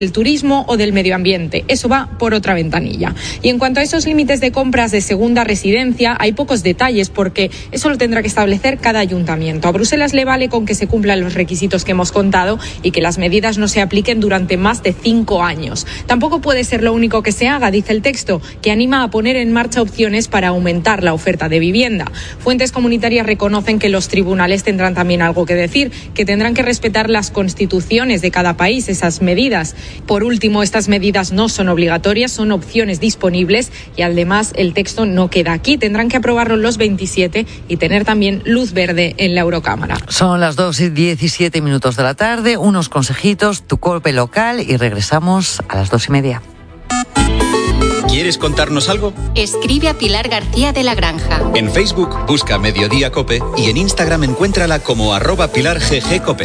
del turismo o del medio ambiente. Eso va por otra ventanilla. Y en cuanto a esos límites de compras de segunda residencia, hay pocos detalles porque eso lo tendrá que establecer cada ayuntamiento. A Bruselas le vale con que se cumplan los requisitos que hemos contado y que las medidas no se apliquen durante más de 5 años. Tampoco puede ser lo único que se haga, dice el texto, que anima a poner en marcha opciones para aumentar la oferta de vivienda. Fuentes comunitarias reconocen que los tribunales tendrán también algo que decir, que tendrán que respetar las constituciones de cada país, esas medidas. Por último, estas medidas no son obligatorias, son opciones disponibles y además el texto no queda aquí. Tendrán que aprobarlo los 27 y tener también luz verde en la Eurocámara. Son las 2:17 de la tarde, unos consejitos, tu COPE local y regresamos a las 2:30. ¿Quieres contarnos algo? Escribe a Pilar García de la Granja. En Facebook busca Mediodía Cope y en Instagram encuéntrala como @PilarGGCope.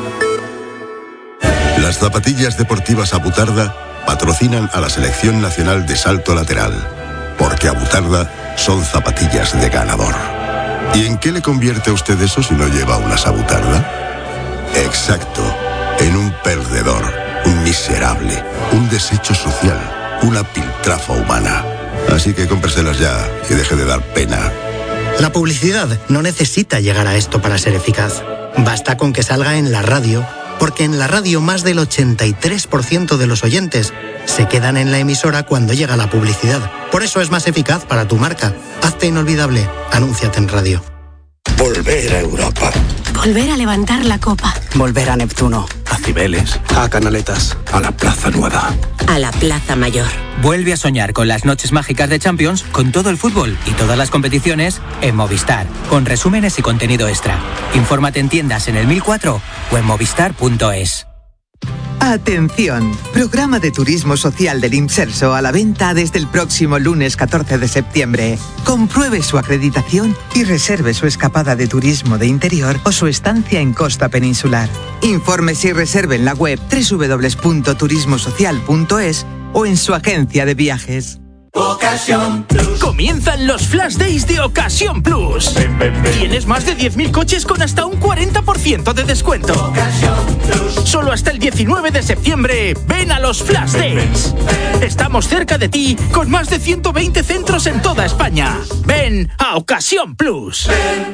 Las zapatillas deportivas Abutarda patrocinan a la Selección Nacional de Salto Lateral, porque Abutarda son zapatillas de ganador. ¿Y en qué le convierte a usted eso si no lleva unas Abutarda? Exacto, en un perdedor, un miserable, un desecho social, una piltrafa humana. Así que cómpreselas ya y deje de dar pena. La publicidad no necesita llegar a esto para ser eficaz. Basta con que salga en la radio, porque en la radio más del 83% de los oyentes se quedan en la emisora cuando llega la publicidad. Por eso es más eficaz para tu marca. Hazte inolvidable. Anúnciate en radio. Volver a Europa. Volver a levantar la copa. Volver a Neptuno. A Cibeles. A Canaletas. A la Plaza Nueva. A la Plaza Mayor. Vuelve a soñar con las noches mágicas de Champions, con todo el fútbol y todas las competiciones en Movistar, con resúmenes y contenido extra. Infórmate en tiendas en el 1004 o en movistar.es. Atención, programa de turismo social del Imserso a la venta desde el próximo lunes 14 de septiembre. Compruebe su acreditación y reserve su escapada de turismo de interior o su estancia en costa peninsular. Infórmese y reserve en la web www.turismosocial.es o en su agencia de viajes. Ocasión Plus. Comienzan los Flash Days de Ocasión Plus. Tienes más de 10.000 coches con hasta un 40% de descuento. Ocasión Plus. Solo hasta el 19 de septiembre, ven a los Flash Days. Estamos cerca de ti con más de 120 centros en toda España. Ven a Ocasión Plus.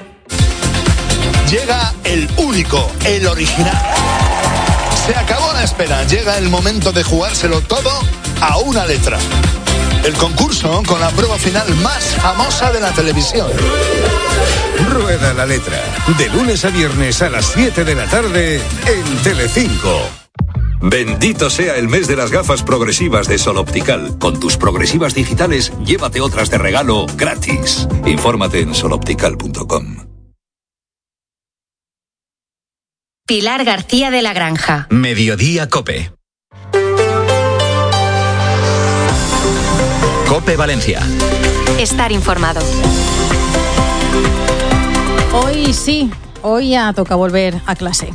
Llega el único, el original. Se acabó la espera, llega el momento de jugárselo todo a una letra. El concurso con la prueba final más famosa de la televisión. Rueda la letra. De lunes a viernes a las 7 de la tarde en Telecinco. Bendito sea el mes de las gafas progresivas de Sol Optical. Con tus progresivas digitales, llévate otras de regalo gratis. Infórmate en soloptical.com. Pilar García de la Granja. Mediodía Cope. Cope Valencia. Estar informado. Hoy sí, hoy ya toca volver a clase.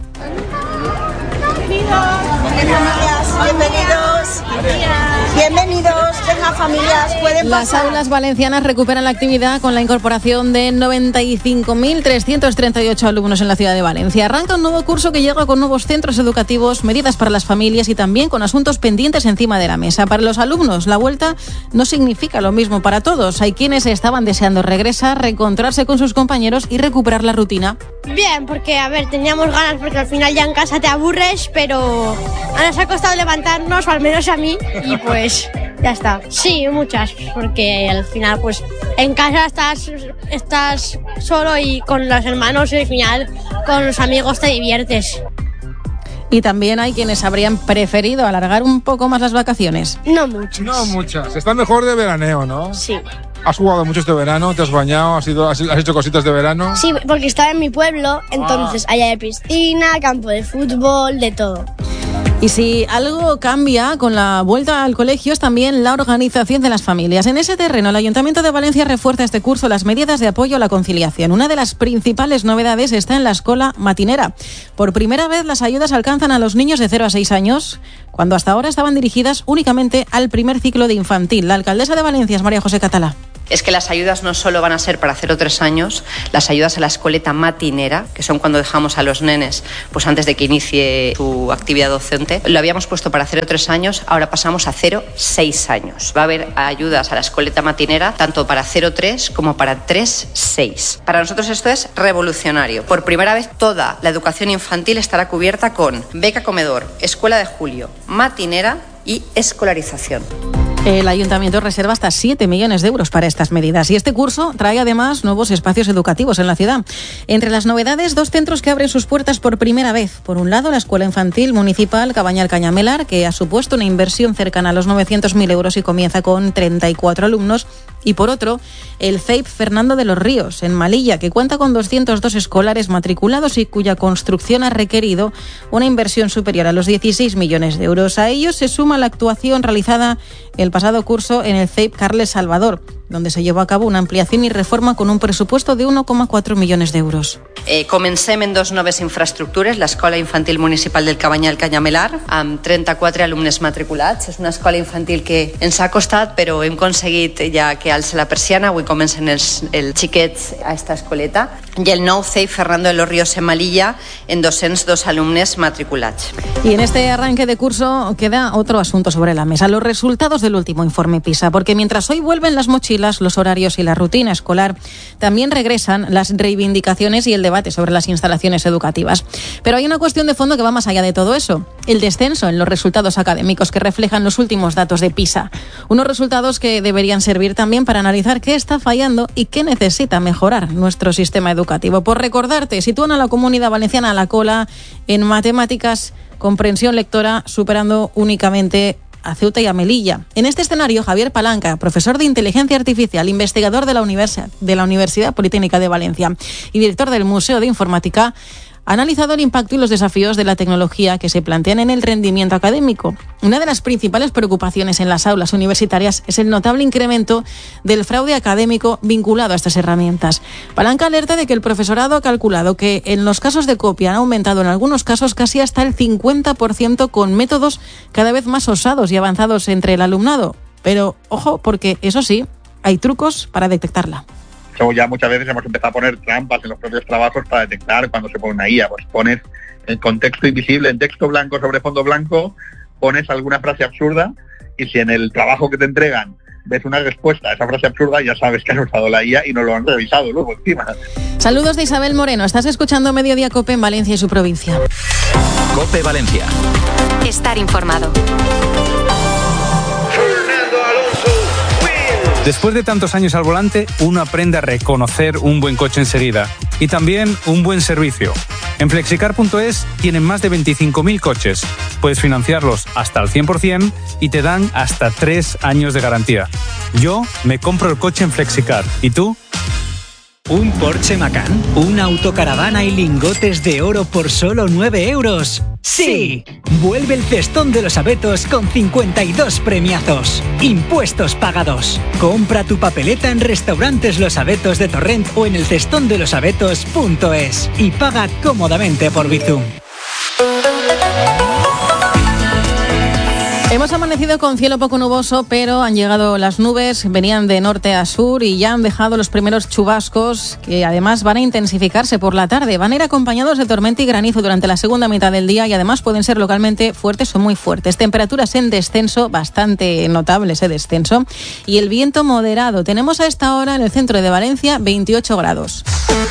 Bienvenidos, venga familias, pueden pasar. Las aulas valencianas recuperan la actividad con la incorporación de 95.338 alumnos en la ciudad de Valencia. Arranca un nuevo curso que llega con nuevos centros educativos, medidas para las familias y también con asuntos pendientes encima de la mesa. Para los alumnos, la vuelta no significa lo mismo para todos. Hay quienes estaban deseando regresar, reencontrarse con sus compañeros y recuperar la rutina. Bien, porque a ver, teníamos ganas porque al final ya en casa te aburres, pero nos ha costado levantarnos, o al menos a mí, y pues ya está. Sí, muchas, porque al final pues en casa estás solo y con los hermanos y al final con los amigos te diviertes. Y también hay quienes habrían preferido alargar un poco más las vacaciones. No muchas. No muchas. Está mejor de veraneo, ¿no? Sí. ¿Has jugado mucho este verano? ¿Te has bañado? ¿Has hecho cositas de verano? Sí, porque estaba en mi pueblo, entonces allá hay piscina, campo de fútbol, de todo. Y si algo cambia con la vuelta al colegio es también la organización de las familias. En ese terreno, el Ayuntamiento de Valencia refuerza este curso las medidas de apoyo a la conciliación. Una de las principales novedades está en la escuela matinera. Por primera vez, las ayudas alcanzan a los niños de 0 a 6 años, cuando hasta ahora estaban dirigidas únicamente al primer ciclo de infantil. La alcaldesa de Valencia es María José Catalá. es que las ayudas no solo van a ser para 0-3 años, las ayudas a la escoleta matinera, que son cuando dejamos a los nenes pues antes de que inicie su actividad docente, lo habíamos puesto para 0-3 años, ahora pasamos a 0-6 años. Va a haber ayudas a la escoleta matinera tanto para 0-3 como para 3-6. Para nosotros esto es revolucionario. Por primera vez toda la educación infantil estará cubierta con beca comedor, escuela de julio, matinera y escolarización. El Ayuntamiento reserva hasta 7 millones de euros para estas medidas y este curso trae además nuevos espacios educativos en la ciudad. Entre las novedades, 2 centros que abren sus puertas por primera vez. Por un lado, la Escuela Infantil Municipal Cabañal Cañamelar, que ha supuesto una inversión cercana a los 900.000 euros y comienza con 34 alumnos. Y por otro, el CEIP Fernando de los Ríos, en Malilla, que cuenta con 202 escolares matriculados y cuya construcción ha requerido una inversión superior a los 16 millones de euros. A ellos se suma la actuación realizada el pasado curso en el CEIP Carles Salvador, donde se llevó a cabo una ampliación y reforma con un presupuesto de 1,4 millones de euros. Comencem en 2 noves infraestructures, l'Escola Infantil Municipal del Cabanyal Canyamelar, amb 34 alumnes matriculats. És una escola infantil que ens ha costat, però hem aconseguit ja que alça la persiana. Avui comencen els xiquets a esta escoleta. I el nou CEIP Fernando de los Ríos en Malilla, en 202 alumnes matriculats. Y en este arranque de curso queda otro asunto sobre la mesa, los resultados del último informe PISA, porque mientras hoy vuelven las mochilas, los horarios y la rutina escolar, también regresan las reivindicaciones y el debate sobre las instalaciones educativas. Pero hay una cuestión de fondo que va más allá de todo eso, el descenso en los resultados académicos que reflejan los últimos datos de PISA. Unos resultados que deberían servir también para analizar qué está fallando y qué necesita mejorar nuestro sistema educativo. Por recordarte, sitúan a la Comunidad Valenciana a la cola en matemáticas, comprensión lectora, superando únicamente a Ceuta y a Melilla. En este escenario, Javier Palanca, profesor de Inteligencia Artificial, investigador de la Universidad Politécnica de Valencia y director del Museo de Informática, ha analizado el impacto y los desafíos de la tecnología que se plantean en el rendimiento académico. Una de las principales preocupaciones en las aulas universitarias es el notable incremento del fraude académico vinculado a estas herramientas. Palanca alerta de que el profesorado ha calculado que en los casos de copia han aumentado en algunos casos casi hasta el 50% con métodos cada vez más osados y avanzados entre el alumnado. Pero, ojo, porque eso sí, hay trucos para detectarla. Ya muchas veces hemos empezado a poner trampas en los propios trabajos para detectar cuando se pone una IA. Pues pones en contexto invisible, en texto blanco sobre fondo blanco, pones alguna frase absurda y si en el trabajo que te entregan ves una respuesta a esa frase absurda, ya sabes que has usado la IA y no lo han revisado luego encima. Saludos de Isabel Moreno. Estás escuchando Mediodía COPE en Valencia y su provincia. COPE Valencia. Estar informado. Después de tantos años al volante, uno aprende a reconocer un buen coche enseguida y también un buen servicio. En Flexicar.es tienen más de 25.000 coches. Puedes financiarlos hasta el 100% y te dan hasta 3 años de garantía. Yo me compro el coche en Flexicar. ¿Y tú? ¿Un Porsche Macan? ¿Una autocaravana y lingotes de oro por solo 9 euros? ¡Sí! Vuelve el cestón de los abetos con 52 premiazos. Impuestos pagados. Compra tu papeleta en Restaurantes Los Abetos de Torrent o en elcestondelosabetos.es y paga cómodamente por Bizum. Hemos amanecido con cielo poco nuboso, pero han llegado las nubes, venían de norte a sur y ya han dejado los primeros chubascos que además van a intensificarse por la tarde. Van a ir acompañados de tormenta y granizo durante la segunda mitad del día y además pueden ser localmente fuertes o muy fuertes. Temperaturas en descenso, bastante notable ese descenso, y el viento moderado. Tenemos a esta hora en el centro de Valencia 28 grados.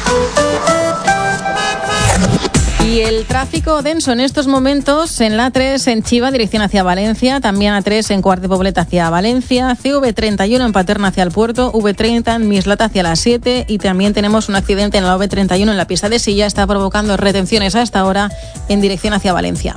Y el tráfico denso en estos momentos en la A3 en Chiva, dirección hacia Valencia, también A3 en Quart de Poblet hacia Valencia, CV31 en Paterna hacia el puerto, V30 en Mislata hacia las 7 y también tenemos un accidente en la V31 en la pista de Silla, está provocando retenciones a esta hora en dirección hacia Valencia.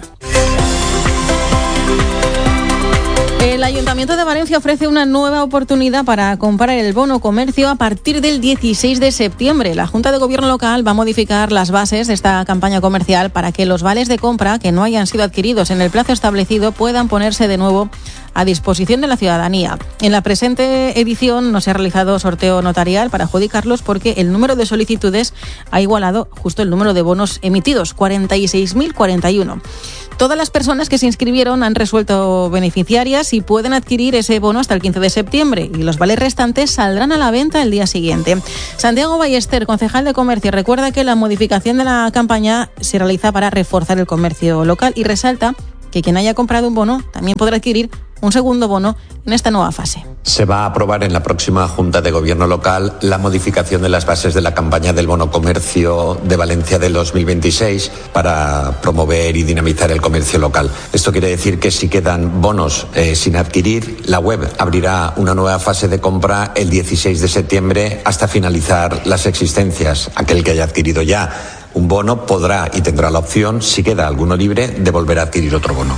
El Ayuntamiento de Valencia ofrece una nueva oportunidad para comprar el bono comercio a partir del 16 de septiembre. La Junta de Gobierno local va a modificar las bases de esta campaña comercial para que los vales de compra que no hayan sido adquiridos en el plazo establecido puedan ponerse de nuevo a disposición de la ciudadanía. En la presente edición no se ha realizado sorteo notarial para adjudicarlos porque el número de solicitudes ha igualado justo el número de bonos emitidos, 46.041. Todas las personas que se inscribieron han resuelto beneficiarias y pueden adquirir ese bono hasta el 15 de septiembre y los vales restantes saldrán a la venta el día siguiente. Santiago Ballester, concejal de Comercio, recuerda que la modificación de la campaña se realiza para reforzar el comercio local y resalta que quien haya comprado un bono también podrá adquirir un segundo bono en esta nueva fase. Se va a aprobar en la próxima Junta de Gobierno local la modificación de las bases de la campaña del bono comercio de Valencia del 2026 para promover y dinamizar el comercio local. Esto quiere decir que si quedan bonos sin adquirir, la web abrirá una nueva fase de compra el 16 de septiembre hasta finalizar las existencias. Aquel que haya adquirido ya un bono podrá y tendrá la opción, si queda alguno libre, de volver a adquirir otro bono.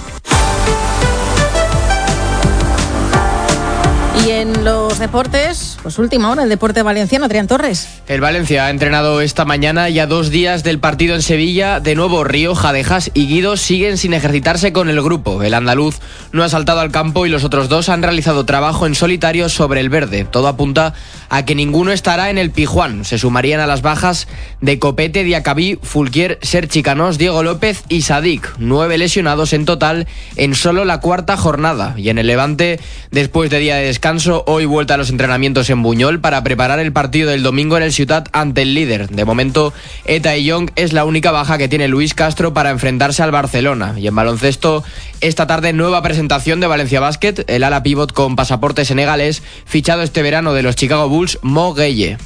Y en los deportes, pues última hora, el deporte valenciano, Adrián Torres. El Valencia ha entrenado esta mañana y a 2 días del partido en Sevilla. De nuevo, Río, Jadejas y Guido siguen sin ejercitarse con el grupo. El andaluz no ha saltado al campo y los otros dos han realizado trabajo en solitario sobre el verde. Todo apunta a que ninguno estará en el Pijuán. Se sumarían a las bajas de Copete, Diacabí, Fulquier, Sergi Canós, Diego López y Sadik. 9 lesionados en total en solo la 4ª jornada. Y en el Levante, después de día de descanso, hoy vuelta a los entrenamientos en Buñol para preparar el partido del domingo en el Ciutat ante el líder. De momento, Eta Young es la única baja que tiene Luis Castro para enfrentarse al Barcelona. Y en baloncesto, esta tarde nueva presentación de Valencia Basket, el ala pívot con pasaporte senegalés, fichado este verano de los Chicago Bulls, Mo Gueye.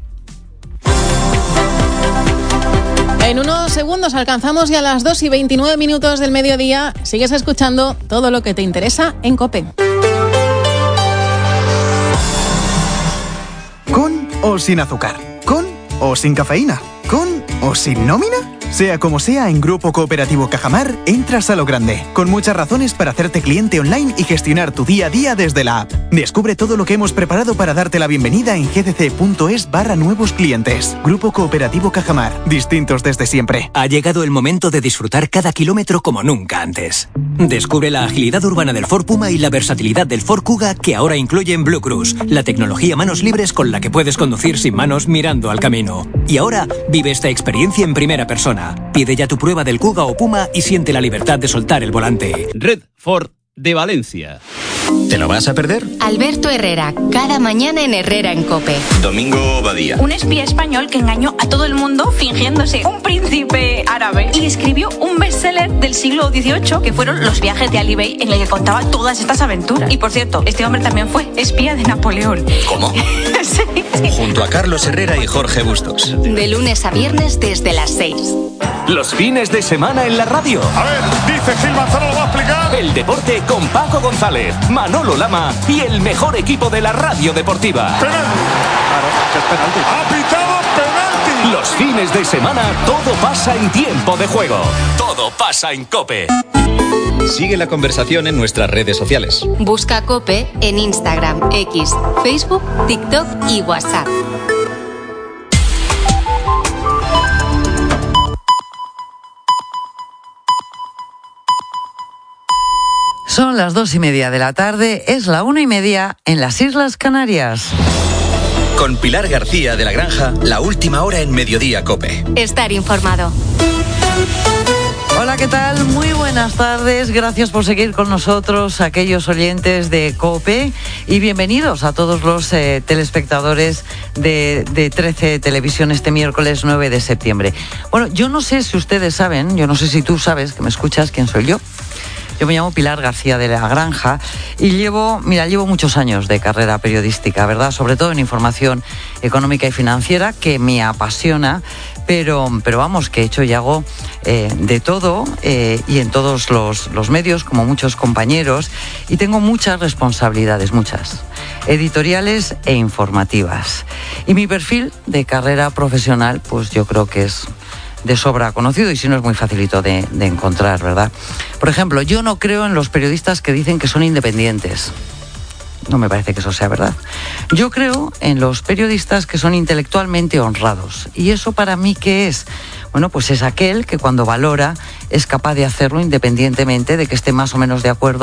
En unos segundos alcanzamos ya las 2:29 del mediodía. Sigues escuchando todo lo que te interesa en COPE. ¿Con o sin azúcar? ¿Con o sin cafeína? ¿Con o sin nómina? Sea como sea, en Grupo Cooperativo Cajamar entras a lo grande, con muchas razones para hacerte cliente online y gestionar tu día a día desde la app. Descubre todo lo que hemos preparado para darte la bienvenida en gdc.es/nuevos clientes. Grupo Cooperativo Cajamar, distintos desde siempre. Ha llegado el momento de disfrutar cada kilómetro como nunca antes. Descubre la agilidad urbana del Ford Puma y la versatilidad del Ford Kuga, que ahora incluyen Blue Cruise, la tecnología manos libres con la que puedes conducir sin manos mirando al camino. Y ahora vive esta experiencia en primera persona. Pide ya tu prueba del Kuga o Puma y siente la libertad de soltar el volante. Red Ford de Valencia. ¿Te lo vas a perder? Alberto Herrera, cada mañana en Herrera en COPE. Domingo Badía. Un espía español que engañó a todo el mundo fingiéndose un príncipe árabe y escribió un bestseller del siglo XVIII que fueron Los viajes de Ali Bey, en el que contaba todas estas aventuras. Y por cierto, este hombre también fue espía de Napoleón. ¿Cómo? Sí. Junto a Carlos Herrera y Jorge Bustos. De lunes a viernes desde las 6. Los fines de semana en la radio. A ver, dice Gil Manzano, ¿lo va a explicar? El deporte con Paco González, Manolo Lama y el mejor equipo de la radio deportiva. ¡Penalti! Claro, que es penalti. ¡Ha pitado penalti! Los fines de semana todo pasa en tiempo de juego. Todo pasa en COPE. Sigue la conversación en nuestras redes sociales. Busca COPE en Instagram, X, Facebook, TikTok y WhatsApp. Son las 2:30 de la tarde, es la 1:30 en las Islas Canarias. Con Pilar García de la Granja, la última hora en Mediodía COPE. Estar informado. Hola, ¿qué tal? Muy buenas tardes. Gracias por seguir con nosotros, aquellos oyentes de COPE, y bienvenidos a todos los telespectadores de 13 Televisión este miércoles 9 de septiembre. Bueno, yo no sé si ustedes saben, yo no sé si tú sabes, que me escuchas, quién soy yo. Yo me llamo Pilar García de la Granja y llevo muchos años de carrera periodística, ¿verdad? Sobre todo en información económica y financiera, que me apasiona, pero vamos, que he hecho y hago de todo y en todos los medios, como muchos compañeros, y tengo muchas responsabilidades, muchas, editoriales e informativas. Y mi perfil de carrera profesional, pues yo creo que es de sobra conocido, y si no es muy facilito de encontrar, ¿verdad? Por ejemplo, yo no creo en los periodistas que dicen que son independientes. No me parece que eso sea verdad. Yo creo en los periodistas que son intelectualmente honrados. ¿Y eso para mí qué es? Bueno, pues es aquel que cuando valora es capaz de hacerlo independientemente de que esté más o menos de acuerdo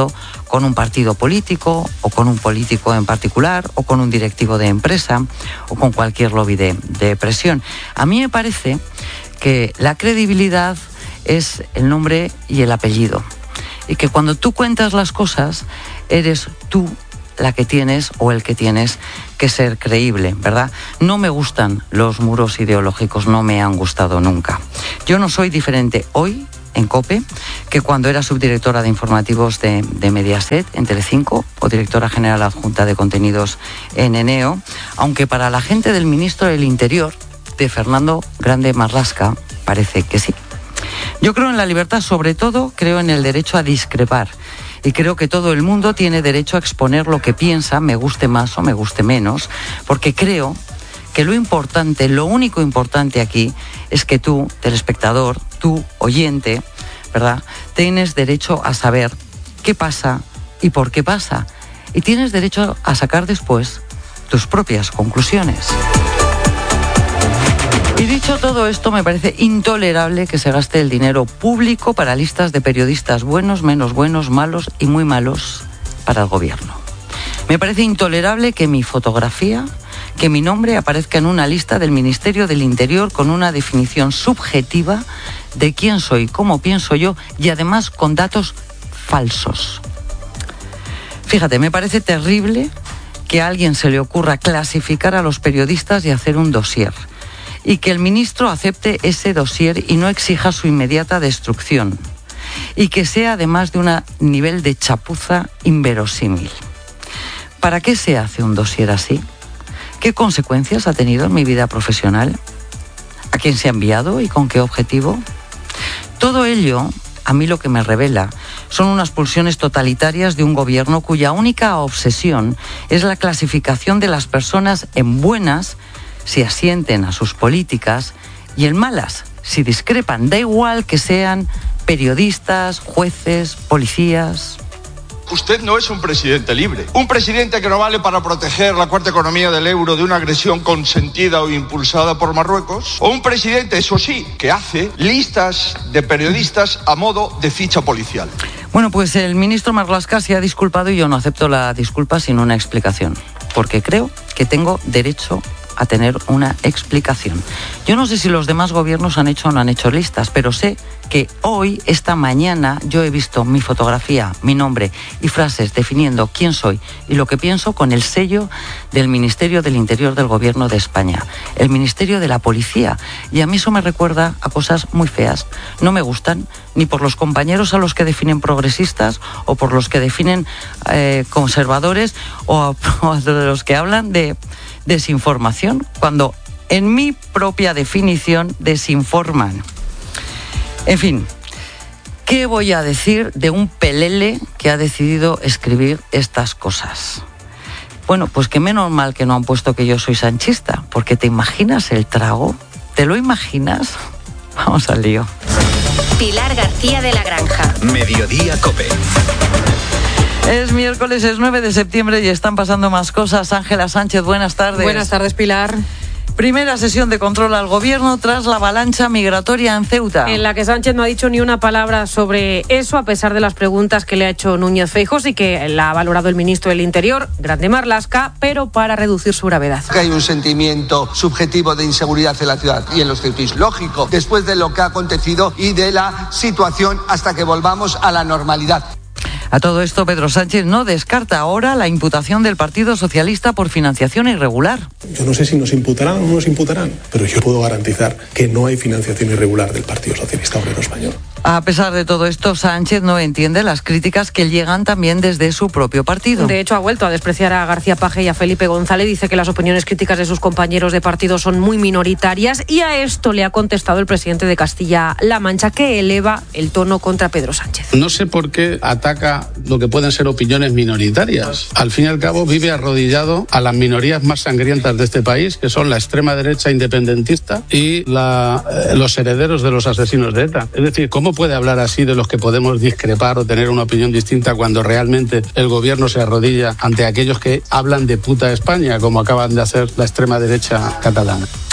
con un partido político o con un político en particular o con un directivo de empresa o con cualquier lobby de presión. A mí me parece que la credibilidad es el nombre y el apellido y que cuando tú cuentas las cosas eres tú la que tienes o el que tienes que ser creíble, ¿verdad? No me gustan los muros ideológicos, no me han gustado nunca. Yo no soy diferente hoy en COPE que cuando era subdirectora de informativos de Mediaset en Telecinco o directora general adjunta de contenidos en Eneo, aunque para la gente del ministro del Interior, de Fernando Grande Marlaska, parece que sí. Yo creo en la libertad, sobre todo creo en el derecho a discrepar. Y creo que todo el mundo tiene derecho a exponer lo que piensa, me guste más o me guste menos, porque creo que lo importante, lo único importante aquí es que tú, telespectador, tú, oyente, ¿verdad?, tienes derecho a saber qué pasa y por qué pasa. Y tienes derecho a sacar después tus propias conclusiones. Y dicho todo esto, me parece intolerable que se gaste el dinero público para listas de periodistas buenos, menos buenos, malos y muy malos para el gobierno. Me parece intolerable que mi fotografía, que mi nombre aparezca en una lista del Ministerio del Interior con una definición subjetiva de quién soy, cómo pienso yo y además con datos falsos. Fíjate, me parece terrible que a alguien se le ocurra clasificar a los periodistas y hacer un dossier. Y que el ministro acepte ese dossier y no exija su inmediata destrucción. Y que sea además de un nivel de chapuza inverosímil. ¿Para qué se hace un dossier así? ¿Qué consecuencias ha tenido en mi vida profesional? ¿A quién se ha enviado y con qué objetivo? Todo ello, a mí lo que me revela, son unas pulsiones totalitarias de un gobierno cuya única obsesión es la clasificación de las personas en buenas si asienten a sus políticas y en malas si discrepan. Da igual que sean periodistas, jueces, policías. Usted no es un presidente libre. Un presidente que no vale para proteger la cuarta economía del euro de una agresión consentida o impulsada por Marruecos. O un presidente, eso sí, que hace listas de periodistas a modo de ficha policial. Bueno, pues el ministro Marlaska se ha disculpado y yo no acepto la disculpa sin una explicación. Porque creo que tengo derecho a tener una explicación. Yo no sé si los demás gobiernos han hecho o no han hecho listas, pero sé que hoy, esta mañana, yo he visto mi fotografía, mi nombre y frases definiendo quién soy y lo que pienso con el sello del Ministerio del Interior del Gobierno de España, el Ministerio de la Policía. Y a mí eso me recuerda a cosas muy feas. No me gustan ni por los compañeros a los que definen progresistas o por los que definen conservadores o a los que hablan de desinformación, cuando en mi propia definición desinforman. En fin, ¿qué voy a decir de un pelele que ha decidido escribir estas cosas? Bueno, pues que menos mal que no han puesto que yo soy sanchista, porque ¿te imaginas el trago? ¿Te lo imaginas? Vamos al lío. Pilar García de la Granja. Mediodía COPE. Es miércoles, es 9 de septiembre y están pasando más cosas. Ángela Sánchez, buenas tardes. Buenas tardes, Pilar. Primera sesión de control al gobierno tras la avalancha migratoria en Ceuta. En la que Sánchez no ha dicho ni una palabra sobre eso, a pesar de las preguntas que le ha hecho Núñez Feijóo y que la ha valorado el ministro del Interior, Grande Marlaska, pero para reducir su gravedad. Que hay un sentimiento subjetivo de inseguridad en la ciudad y en los ceutíes. Lógico, después de lo que ha acontecido y de la situación hasta que volvamos a la normalidad. A todo esto, Pedro Sánchez no descarta ahora la imputación del Partido Socialista por financiación irregular. Yo no sé si nos imputarán o no nos imputarán, pero yo puedo garantizar que no hay financiación irregular del Partido Socialista Obrero Español. A pesar de todo esto, Sánchez no entiende las críticas que llegan también desde su propio partido. De hecho, ha vuelto a despreciar a García Paje y a Felipe González. Dice que las opiniones críticas de sus compañeros de partido son muy minoritarias y a esto le ha contestado el presidente de Castilla-La Mancha, que eleva el tono contra Pedro Sánchez. No sé por qué ataca lo que pueden ser opiniones minoritarias. Al fin y al cabo, vive arrodillado a las minorías más sangrientas de este país, que son la extrema derecha independentista y los herederos de los asesinos de ETA. Es decir, ¿cómo puede hablar así de los que podemos discrepar o tener una opinión distinta cuando realmente el gobierno se arrodilla ante aquellos que hablan de puta España, como acaban de hacer la extrema derecha catalana?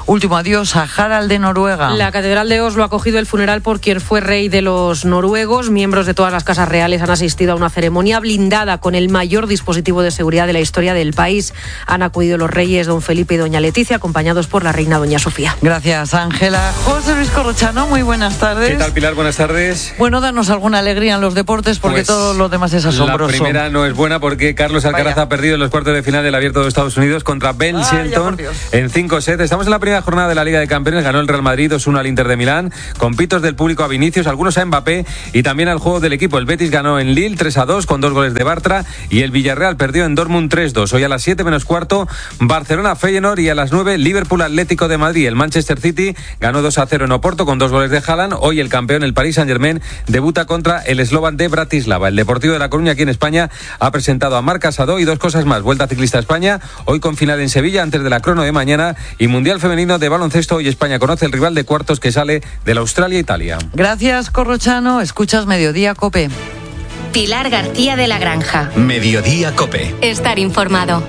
Último adiós a Harald de Noruega. La Catedral de Oslo ha acogido el funeral por quien fue rey de los noruegos. Miembros de todas las casas reales han asistido a una ceremonia blindada con el mayor dispositivo de seguridad de la historia del país. Han acudido los reyes don Felipe y doña Leticia, acompañados por la reina doña Sofía. Gracias, Ángela. José Luis Corrochano, muy buenas tardes. ¿Qué tal, Pilar? Buenas tardes. Bueno, danos alguna alegría en los deportes, porque pues todo lo demás es asombroso. La primera no es buena porque Carlos Alcaraz ha perdido en los cuartos de final del Abierto de Estados Unidos contra Ben Shelton en 5 sets. Estamos en la primera jornada de la Liga de Campeones. Ganó el Real Madrid 2-1 al Inter de Milán, con pitos del público a Vinicius, algunos a Mbappé y también al juego del equipo. El Betis ganó en Lille 3-2 con 2 goles de Bartra y el Villarreal perdió en Dortmund 3-2. Hoy a las 7 menos cuarto Barcelona Feyenoord y a las 9 Liverpool Atlético de Madrid. El Manchester City ganó 2-0 en Oporto con 2 goles de Haaland. Hoy el campeón, el Paris Saint-Germain, debuta contra el Slovan de Bratislava. El Deportivo de La Coruña, aquí en España, ha presentado a Marc Casado y 2 cosas más. Vuelta Ciclista a España, hoy con final en Sevilla antes de la crono de mañana, y Mundial Femenino de Baloncesto. Hoy España conoce el rival de cuartos que sale de la Australia-Italia. Gracias, Corrochano. Escuchas Mediodía COPE. Pilar García de la Granja. Mediodía COPE. Estar informado.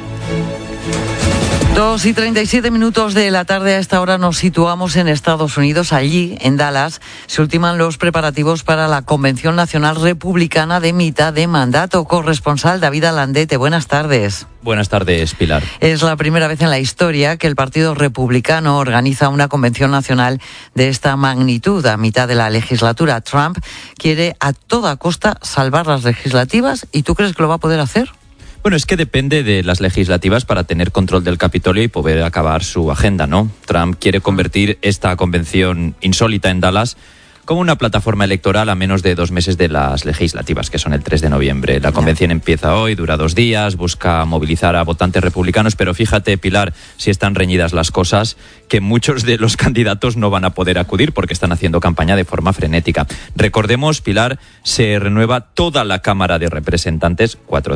2:37 de la tarde. A esta hora nos situamos en Estados Unidos. Allí, en Dallas, se ultiman los preparativos para la Convención Nacional Republicana de mitad de mandato. Corresponsal David Alandete, buenas tardes. Buenas tardes, Pilar. Es la primera vez en la historia que el Partido Republicano organiza una convención nacional de esta magnitud a mitad de la legislatura. Trump quiere a toda costa salvar las legislativas, ¿y tú crees que lo va a poder hacer? Bueno, es que depende de las legislativas para tener control del Capitolio y poder acabar su agenda, ¿no? Trump quiere convertir esta convención insólita en Dallas como una plataforma electoral a menos de 2 meses de las legislativas, que son el 3 de noviembre. La convención empieza hoy, dura 2 días, busca movilizar a votantes republicanos, pero fíjate, Pilar, si están reñidas las cosas, que muchos de los candidatos no van a poder acudir porque están haciendo campaña de forma frenética. Recordemos, Pilar, se renueva toda la Cámara de Representantes,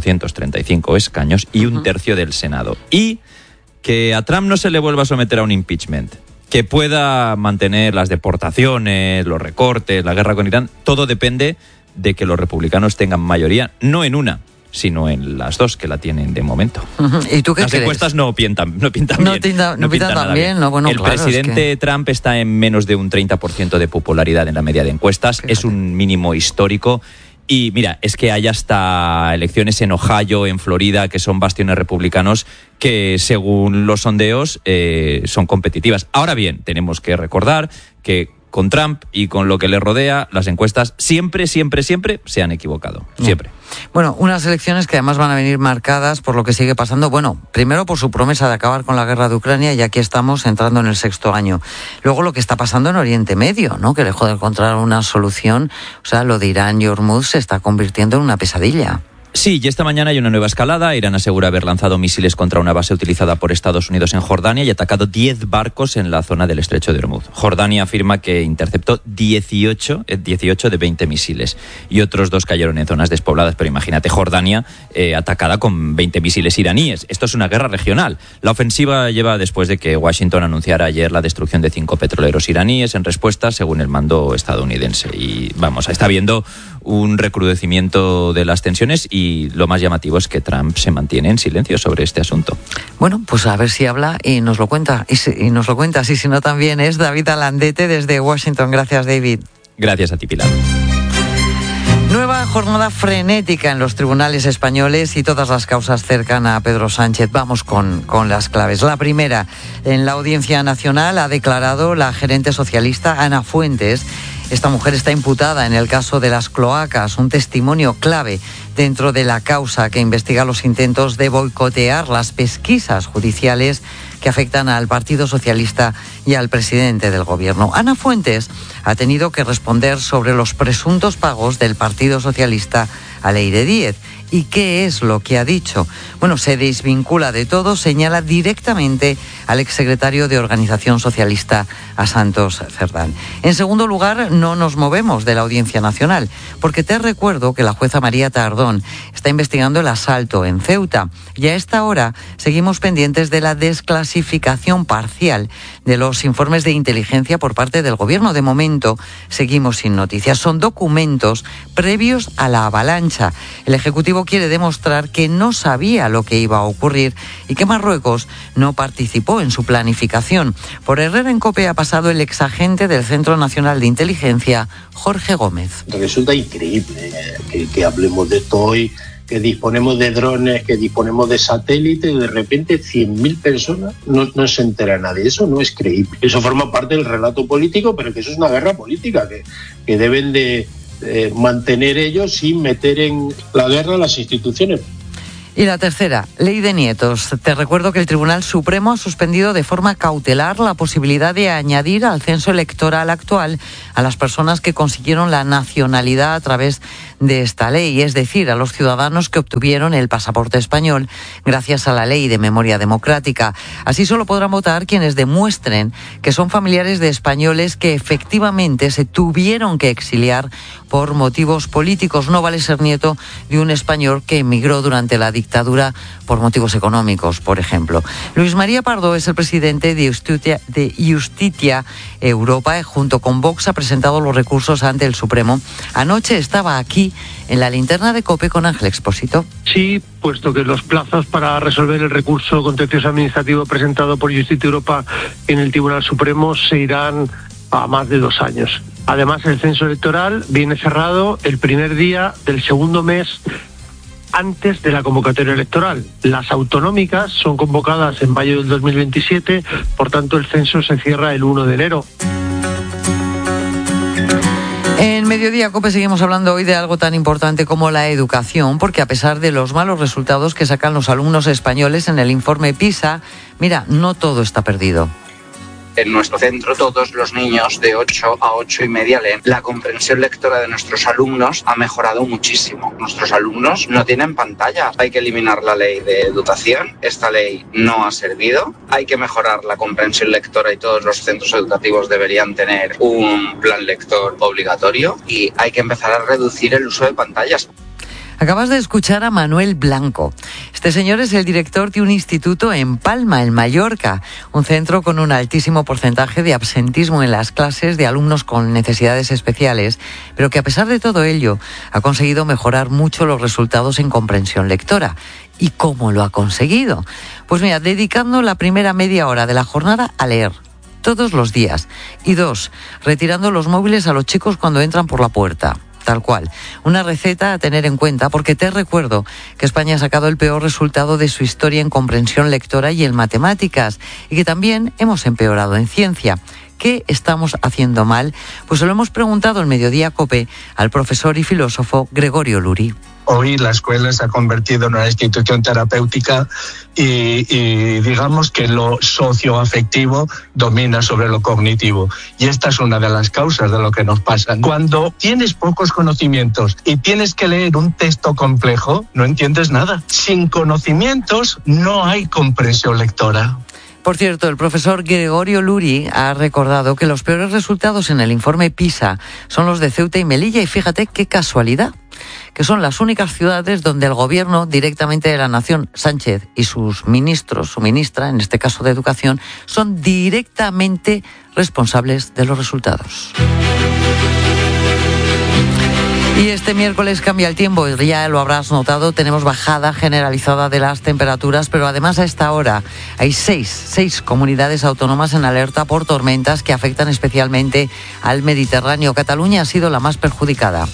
435 escaños y 1/3 del Senado. Y que a Trump no se le vuelva a someter a un impeachment, que pueda mantener las deportaciones, los recortes, la guerra con Irán, todo depende de que los republicanos tengan mayoría, no en una, sino en las 2 que la tienen de momento. ¿Y tú qué las crees? Encuestas no pintan bien. No pintan tan bien. No, bueno, el claro, presidente Trump está en menos de un 30% de popularidad en la media de encuestas. Fíjate. Es un mínimo histórico. Y mira, es que hay hasta elecciones en Ohio, en Florida, que son bastiones republicanos que, según los sondeos, son competitivas. Ahora bien, tenemos que recordar que con Trump y con lo que le rodea, las encuestas siempre se han equivocado. Siempre. Bueno, unas elecciones que además van a venir marcadas por lo que sigue pasando. Bueno, primero por su promesa de acabar con la guerra de Ucrania, y aquí estamos entrando en el 6º año. Luego lo que está pasando en Oriente Medio, ¿no? Que lejos de encontrar una solución, o sea, lo de Irán y Hormuz se está convirtiendo en una pesadilla. Sí, y esta mañana hay una nueva escalada. Irán asegura haber lanzado misiles contra una base utilizada por Estados Unidos en Jordania y atacado 10 barcos en la zona del estrecho de Hormuz. Jordania afirma que interceptó 18 de 20 misiles y otros 2 cayeron en zonas despobladas. Pero imagínate, Jordania atacada con 20 misiles iraníes. Esto es una guerra regional. La ofensiva lleva después de que Washington anunciara ayer la destrucción de 5 petroleros iraníes en respuesta, según el mando estadounidense. Y vamos, está habiendo un recrudecimiento de las tensiones y lo más llamativo es que Trump se mantiene en silencio sobre este asunto. Bueno, pues a ver si habla y nos lo cuenta. Y si no también es David Alandete desde Washington. Gracias, David. Gracias a ti, Pilar. Nueva jornada frenética en los tribunales españoles y todas las causas cercan a Pedro Sánchez. Vamos con las claves. La primera, en la Audiencia Nacional ha declarado la gerente socialista Ana Fuentes. Esta mujer está imputada en el caso de las cloacas, un testimonio clave dentro de la causa que investiga los intentos de boicotear las pesquisas judiciales que afectan al Partido Socialista y al presidente del Gobierno. Ana Fuentes ha tenido que responder sobre los presuntos pagos del Partido Socialista a Leire Díez. ¿Y qué es lo que ha dicho? Bueno, se desvincula de todo, señala directamente al exsecretario de Organización Socialista, a Santos Cerdán. En segundo lugar, no nos movemos de la Audiencia Nacional, porque te recuerdo que la jueza María Tardón está investigando el asalto en Ceuta y a esta hora seguimos pendientes de la desclasificación parcial de los informes de inteligencia por parte del Gobierno. De momento, seguimos sin noticias. Son documentos previos a la avalancha. El Ejecutivo quiere demostrar que no sabía lo que iba a ocurrir y que Marruecos no participó en su planificación. Por Herrera en COPE ha pasado el exagente del Centro Nacional de Inteligencia, Jorge Gómez. Resulta increíble que hablemos de esto hoy, que disponemos de drones, que disponemos de satélites, y de repente 100.000 personas no se entera nadie. Eso no es creíble. Eso forma parte del relato político, pero que eso es una guerra política que deben de mantener ellos sin meter en la guerra a las instituciones. Y la tercera, ley de nietos. Te recuerdo que el Tribunal Supremo ha suspendido de forma cautelar la posibilidad de añadir al censo electoral actual a las personas que consiguieron la nacionalidad a través de esta ley, es decir, a los ciudadanos que obtuvieron el pasaporte español gracias a la Ley de Memoria Democrática. Así solo podrán votar quienes demuestren que son familiares de españoles que efectivamente se tuvieron que exiliar por motivos políticos. No vale ser nieto de un español que emigró durante la dictadura por motivos económicos, por ejemplo. Luis María Pardo es el presidente de Justitia Europa. Junto con Vox ha presentado los recursos ante el Supremo. Anoche estaba aquí en la linterna de COPE con Ángel Expósito. Sí, puesto que los plazos para resolver el recurso contencioso administrativo presentado por Justitia Europa en el Tribunal Supremo se irán a más de 2 años. Además, el censo electoral viene cerrado el primer día del segundo mes antes de la convocatoria electoral. Las autonómicas son convocadas en mayo del 2027, por tanto el censo se cierra el 1 de enero. En Mediodía COPE seguimos hablando hoy de algo tan importante como la educación, porque a pesar de los malos resultados que sacan los alumnos españoles en el informe PISA, mira, no todo está perdido. En nuestro centro todos los niños de 8 a 8:30 leen. La comprensión lectora de nuestros alumnos ha mejorado muchísimo. Nuestros alumnos no tienen pantallas. Hay que eliminar la ley de educación. Esta ley no ha servido. Hay que mejorar la comprensión lectora y todos los centros educativos deberían tener un plan lector obligatorio y hay que empezar a reducir el uso de pantallas. Acabas de escuchar a Manuel Blanco. Este señor es el director de un instituto en Palma, en Mallorca, un centro con un altísimo porcentaje de absentismo en las clases de alumnos con necesidades especiales, pero que a pesar de todo ello ha conseguido mejorar mucho los resultados en comprensión lectora. ¿Y cómo lo ha conseguido? Pues mira, dedicando la primera media hora de la jornada a leer todos los días. Y 2, retirando los móviles a los chicos cuando entran por la puerta. Tal cual. Una receta a tener en cuenta, porque te recuerdo que España ha sacado el peor resultado de su historia en comprensión lectora y en matemáticas, y que también hemos empeorado en ciencia. ¿Qué estamos haciendo mal? Pues se lo hemos preguntado en Mediodía COPE al profesor y filósofo Gregorio Luri. Hoy la escuela se ha convertido en una institución terapéutica y digamos que lo socioafectivo domina sobre lo cognitivo. Y esta es una de las causas de lo que nos pasa. Cuando tienes pocos conocimientos y tienes que leer un texto complejo, no entiendes nada. Sin conocimientos no hay comprensión lectora. Por cierto, el profesor Gregorio Luri ha recordado que los peores resultados en el informe PISA son los de Ceuta y Melilla, y fíjate qué casualidad, que son las únicas ciudades donde el gobierno directamente de la nación, Sánchez, y sus ministros, su ministra, en este caso de Educación, son directamente responsables de los resultados. Y este miércoles cambia el tiempo, ya lo habrás notado, tenemos bajada generalizada de las temperaturas, pero además a esta hora hay seis comunidades autónomas en alerta por tormentas que afectan especialmente al Mediterráneo. Cataluña ha sido la más perjudicada.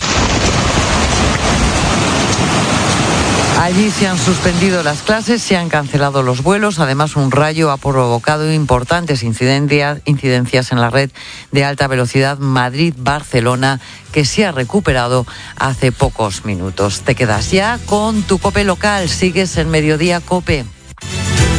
Allí se han suspendido las clases, se han cancelado los vuelos. Además, un rayo ha provocado importantes incidencias en la red de alta velocidad Madrid-Barcelona, que se ha recuperado hace pocos minutos. Te quedas ya con tu COPE local. Sigues en Mediodía COPE.